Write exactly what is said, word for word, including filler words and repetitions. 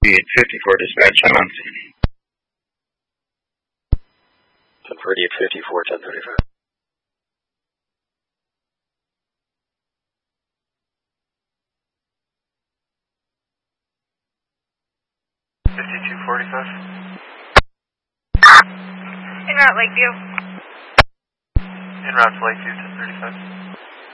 eight fifty-four dispatch, I'm on scene. ten forty-eight fifty-four, ten thirty-five. fifty-two forty-five. En route Lakeview. En route to Lakeview, ten thirty-five.